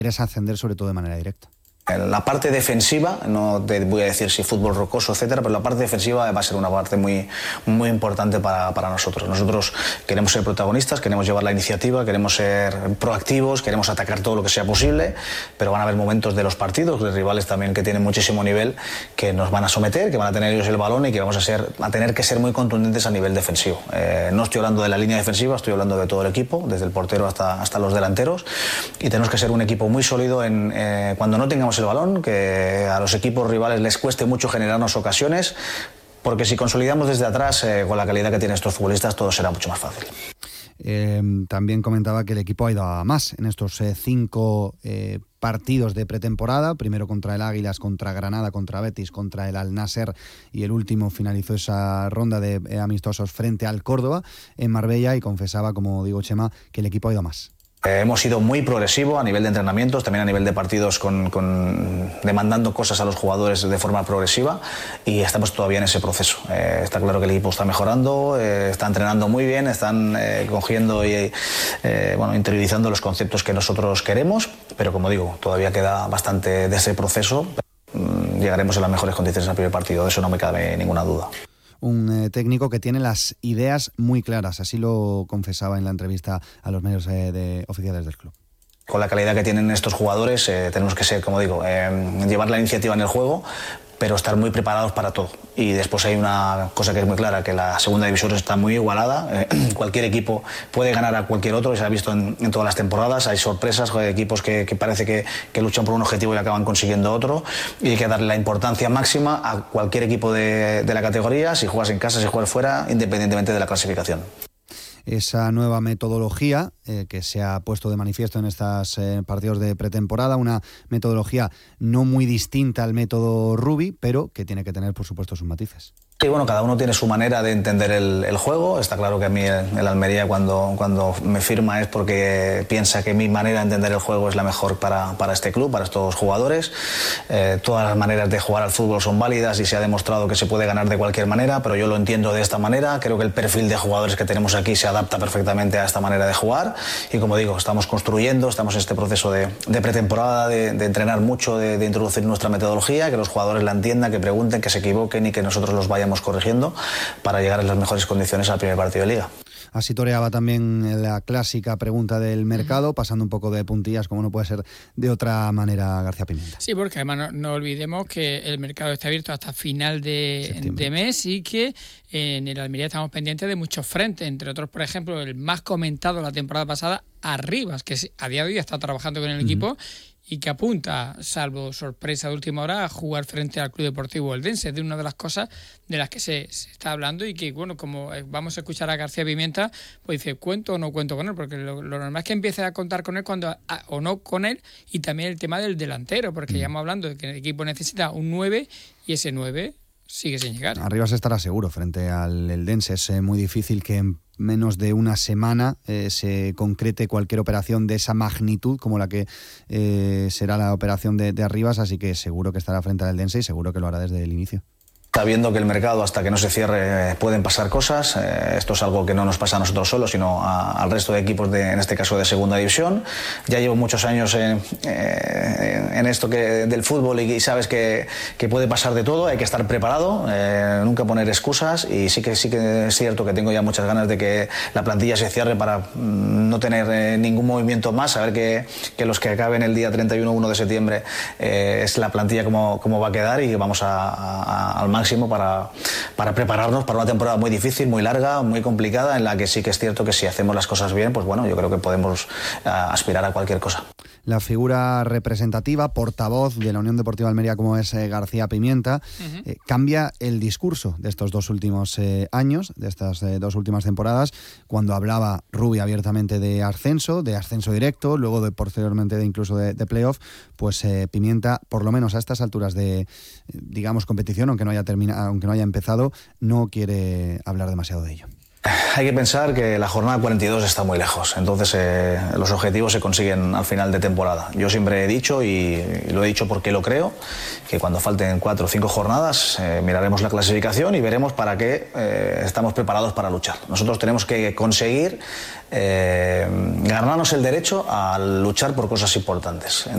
es ascender sobre todo de manera directa. La parte defensiva, no te voy a decir si fútbol rocoso, etcétera, pero la parte defensiva va a ser una parte muy importante para nosotros. Nosotros queremos ser protagonistas, queremos llevar la iniciativa, queremos ser proactivos, queremos atacar todo lo que sea posible, pero van a haber momentos de los partidos, de rivales también que tienen muchísimo nivel, que nos van a someter, que van a tener ellos el balón y que vamos a tener que ser muy contundentes a nivel defensivo. No estoy hablando de la línea defensiva, estoy hablando de todo el equipo, desde el portero hasta los delanteros, y tenemos que ser un equipo muy sólido cuando no tengamos el balón, que a los equipos rivales les cueste mucho generarnos ocasiones, porque si consolidamos desde atrás con la calidad que tienen estos futbolistas, todo será mucho más fácil. También comentaba que el equipo ha ido a más en estos 5 partidos de pretemporada, primero contra el Águilas, contra Granada, contra Betis, contra el Al-Nasser, y el último finalizó esa ronda de amistosos frente al Córdoba en Marbella, y confesaba, como digo, Chema, que el equipo ha ido a más. Hemos sido muy progresivo a nivel de entrenamientos, también a nivel de partidos, demandando cosas a los jugadores de forma progresiva, y estamos todavía en ese proceso. Está claro que el equipo está mejorando, está entrenando muy bien, están cogiendo y interiorizando los conceptos que nosotros queremos, pero como digo, todavía queda bastante de ese proceso. Llegaremos en las mejores condiciones al primer partido, de eso no me cabe ninguna duda. Un técnico que tiene las ideas muy claras, así lo confesaba en la entrevista a los medios oficiales del club. Con la calidad que tienen estos jugadores tenemos que ser, como digo, llevar la iniciativa en el juego, pero estar muy preparados para todo. Y después hay una cosa que es muy clara, que la segunda división está muy igualada. Cualquier equipo puede ganar a cualquier otro, y se ha visto en todas las temporadas. Hay sorpresas, equipos que parece que luchan por un objetivo y acaban consiguiendo otro, y hay que darle la importancia máxima a cualquier equipo de la categoría, si juegas en casa, si juegas fuera, independientemente de la clasificación. Esa nueva metodología que se ha puesto de manifiesto en estos partidos de pretemporada, una metodología no muy distinta al método Rubi, pero que tiene que tener, por supuesto, sus matices. Y bueno, cada uno tiene su manera de entender el juego. Está claro que a mí el Almería cuando me firma es porque piensa que mi manera de entender el juego es la mejor para este club, para estos jugadores. Todas las maneras de jugar al fútbol son válidas y se ha demostrado que se puede ganar de cualquier manera, pero yo lo entiendo de esta manera. Creo que el perfil de jugadores que tenemos aquí se adapta perfectamente a esta manera de jugar, y como digo, estamos construyendo, estamos en este proceso de pretemporada, de entrenar mucho, de introducir nuestra metodología, que los jugadores la entiendan, que pregunten, que se equivoquen y que nosotros los vayamos corrigiendo para llegar en las mejores condiciones al primer partido de Liga. Así toreaba también la clásica pregunta del mercado, pasando un poco de puntillas, como no puede ser de otra manera, García Pimienta. Sí, porque además no olvidemos que el mercado está abierto hasta final de mes, y que en el Almería estamos pendientes de muchos frentes, entre otros, por ejemplo, el más comentado la temporada pasada, Arribas, que a día de hoy está trabajando con el equipo y que apunta, salvo sorpresa de última hora, a jugar frente al Club Deportivo Eldense. Es de una de las cosas de las que se está hablando, y que, bueno, como vamos a escuchar a García Pimienta, pues dice, ¿cuento o no cuento con él? Porque lo normal es que empiece a contar con él o no con él, y también el tema del delantero, porque ya hemos hablando de que el equipo necesita un 9, y ese 9 sigue sin llegar. Arribas estará seguro frente al Eldense. Es muy difícil que en menos de una semana se concrete cualquier operación de esa magnitud como la que será la operación de Arribas, así que seguro que estará frente al Eldense, y seguro que lo hará desde el inicio. Sabiendo que el mercado, hasta que no se cierre, pueden pasar cosas. Esto es algo que no nos pasa a nosotros solos, sino al resto de equipos, en este caso de segunda división. Ya llevo muchos años en esto del fútbol, y sabes que puede pasar de todo. Hay que estar preparado, nunca poner excusas, y sí que es cierto que tengo ya muchas ganas de que la plantilla se cierre para no tener ningún movimiento más, saber que los que acaben el día 31-1 de septiembre es la plantilla como va a quedar, y que vamos al máximo para prepararnos para una temporada muy difícil, muy larga, muy complicada, en la que sí que es cierto que si hacemos las cosas bien, pues bueno, yo creo que podemos aspirar a cualquier cosa. La figura representativa, portavoz de la Unión Deportiva Almería, como es García Pimienta, cambia el discurso de estos 2 últimos años, de estas 2 últimas temporadas, cuando hablaba Rubi abiertamente de ascenso directo, luego posteriormente incluso de playoff. Pues Pimienta, por lo menos a estas alturas de, digamos, competición, aunque no haya empezado, no quiere hablar demasiado de ello. Hay que pensar que la jornada 42 está muy lejos, entonces los objetivos se consiguen al final de temporada. Yo siempre he dicho, y lo he dicho porque lo creo, que cuando falten 4 o 5 jornadas miraremos la clasificación y veremos para qué estamos preparados para luchar. Nosotros tenemos que conseguir ganarnos el derecho a luchar por cosas importantes.